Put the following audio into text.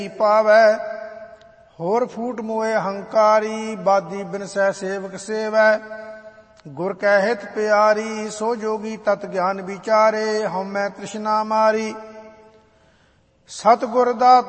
ਪਾਵੈ। ਹੋਰ ਫੂਟ ਮੋਏ ਹੰਕਾਰੀ, ਬਾਦੀ ਬਿਨਸੈ ਸੇਵਕ ਸੇਵੈ। ਗੁਰ ਕੈ ਹਿਤ ਪਿਆਰੀ, ਸੋ ਜੋਗੀ ਤਤ ਗਿਆਨ ਵਿਚਾਰੇ। ਹਉਮੈ ਤ੍ਰਿਸ਼ਨਾ ਮਾਰੀ, ਸਤਿਗੁਰ ਦਾ